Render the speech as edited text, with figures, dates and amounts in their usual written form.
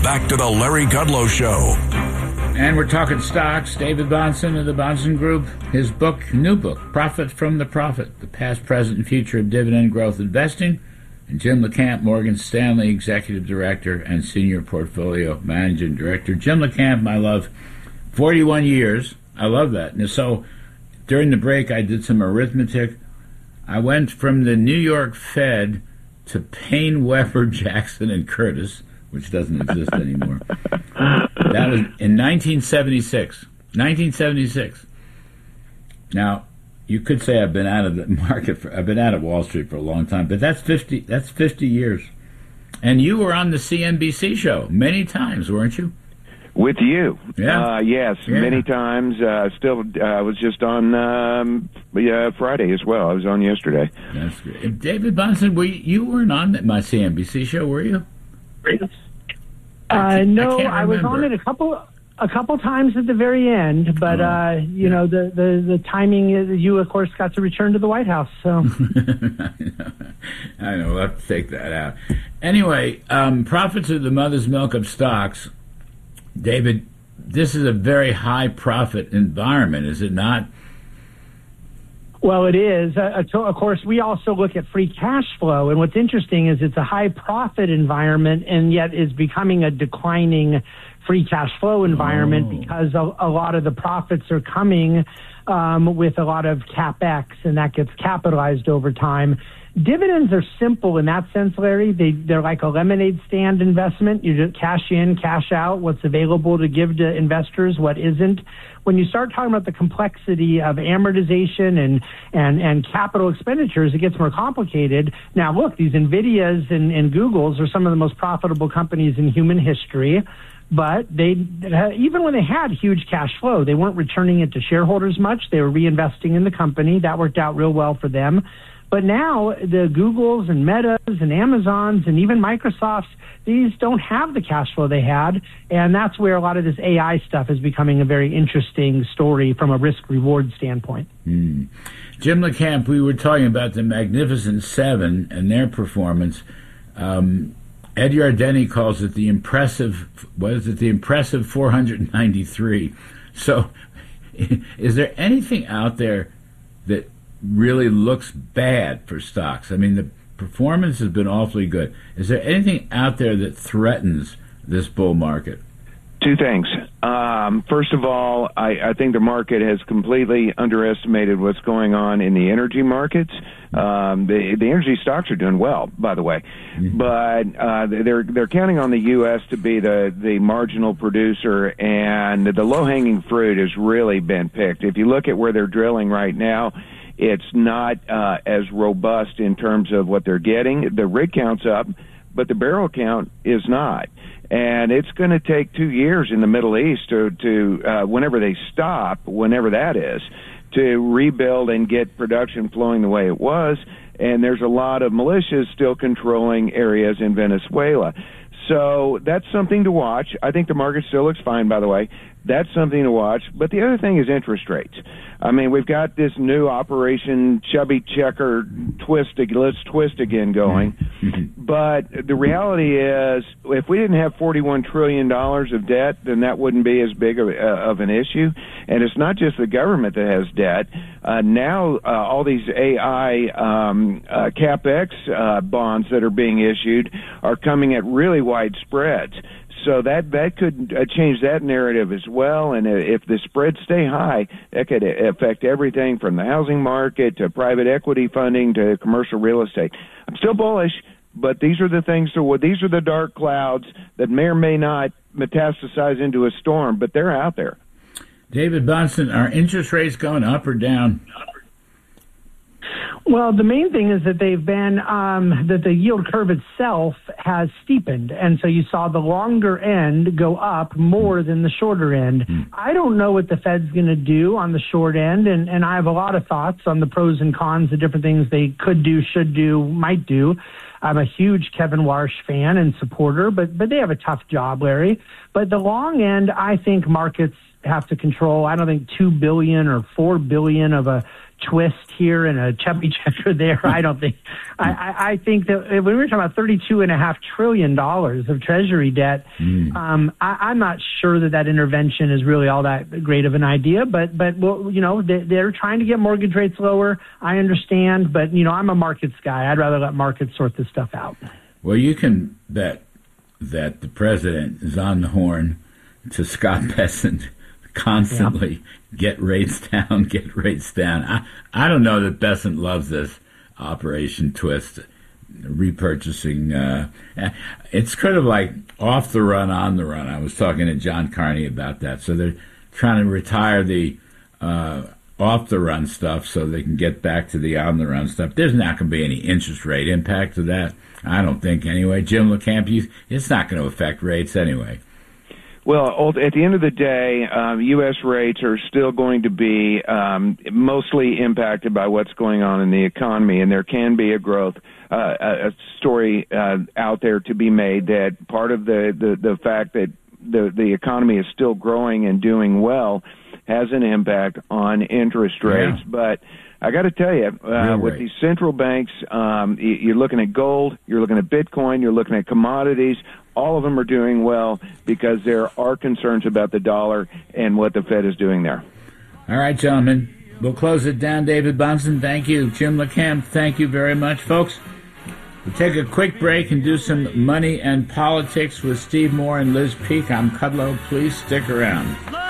back to the Larry Kudlow Show. And we're talking stocks. David Bahnsen of the Bahnsen Group, his book, new book, Profit from the Profit, the past, present, and future of dividend growth investing. And Jim LeCamp, Morgan Stanley Executive Director and Senior Portfolio Managing Director. Jim LeCamp, my love, 41 years. I love that. And so during the break, I did some arithmetic. I went from the New York Fed to Payne, Weber, Jackson, and Curtis, which doesn't exist anymore. That was in 1976. 1976. Now, you could say I've been out of the market I've been out of Wall Street for a long time, but that's 50 years. And you were on the CNBC show many times, weren't you? With you. Yeah. Yes, yeah. Many times. I was just on Friday as well. I was on yesterday. That's great. David Bahnsen, you weren't on my CNBC show, were you? No, I was on it a couple times at the very end, but you know the timing. You of course got to return to the White House, so I know we'll have to take that out. Anyway, profits are the mother's milk of stocks. David, this is a very high profit environment, is it not? Well, it is. Of course, we also look at free cash flow, and what's interesting is it's a high profit environment, and yet is becoming a declining free cash flow environment because a lot of the profits are coming with a lot of CapEx, and that gets capitalized over time. Dividends are simple in that sense, Larry. They're like a lemonade stand investment. You just cash in, cash out, what's available to give to investors, what isn't. When you start talking about the complexity of amortization and capital expenditures, it gets more complicated. Now, look, these NVIDIAs and Googles are some of the most profitable companies in human history. But even when they had huge cash flow, they weren't returning it to shareholders much. They were reinvesting in the company. That worked out real well for them. But now the Googles and Metas and Amazons and even Microsofts, these don't have the cash flow they had. And that's where a lot of this AI stuff is becoming a very interesting story from a risk-reward standpoint. Jim LeCamp, we were talking about the Magnificent Seven and their performance. Ed Yardeni calls it the impressive 493. So is there anything out there that really looks bad for stocks? I mean, the performance has been awfully good. Is there anything out there that threatens this bull market? Two things. First of all, I think the market has completely underestimated what's going on in the energy markets. The energy stocks are doing well, by the way, but they're counting on the U.S. to be the marginal producer, and the low-hanging fruit has really been picked. If you look at where they're drilling right now, it's not as robust in terms of what they're getting. The rig count's up, but the barrel count is not. And it's going to take 2 years in the Middle East to whenever they stop, whenever that is, to rebuild and get production flowing the way it was. And there's a lot of militias still controlling areas in Venezuela. So that's something to watch. I think the market still looks fine, by the way. That's something to watch. But the other thing is interest rates. I mean, we've got this new Operation Chubby Checker let's twist again going. But the reality is, if we didn't have $41 trillion of debt, then that wouldn't be as big of an issue. And it's not just the government that has debt. Now, all these AI CapEx bonds that are being issued are coming at really wide spreads. So that could change that narrative as well. And if the spreads stay high, that could affect everything from the housing market to private equity funding to commercial real estate. I'm still bullish, but these are the things. These are the dark clouds that may or may not metastasize into a storm, but they're out there. David Bahnsen, are interest rates going up or down? Well, the main thing is that they've been that the yield curve itself has steepened, and so you saw the longer end go up more than the shorter end. I don't know what the Fed's going to do on the short end, and I have a lot of thoughts on the pros and cons, the different things they could do, should do, might do. I'm a huge Kevin Warsh fan and supporter, but they have a tough job, Larry. But the long end, I think markets have to control. I don't think $2 billion or $4 billion of a twist here and a chubby checker there. I don't think. I think that when we're talking about $32.5 trillion of Treasury debt, I'm not sure that intervention is really all that great of an idea. But well, they're trying to get mortgage rates lower. I understand, but I'm a markets guy. I'd rather let markets sort this stuff out. Well, you can bet that the president is on the horn to Scott Bessent constantly get rates down, get rates down. I don't know that Bessent loves this Operation Twist, repurchasing. It's kind of like off the run, on the run. I was talking to John Carney about that. So they're trying to retire the off the run stuff so they can get back to the on the run stuff. There's not going to be any interest rate impact to that, I don't think, anyway. Jim LeCamp, it's not going to affect rates anyway. Well, at the end of the day, U.S. rates are still going to be mostly impacted by what's going on in the economy, and there can be a story out there to be made that part of the fact that the economy is still growing and doing well has an impact on interest rates. Yeah. But I got to tell you, with these central banks, you're looking at gold, you're looking at Bitcoin, you're looking at commodities. All of them are doing well because there are concerns about the dollar and what the Fed is doing there. All right, gentlemen. We'll close it down. David Bahnsen, thank you. Jim LeCamp, thank you very much. Folks, we'll take a quick break and do some money and politics with Steve Moore and Liz Peek. I'm Kudlow. Please stick around.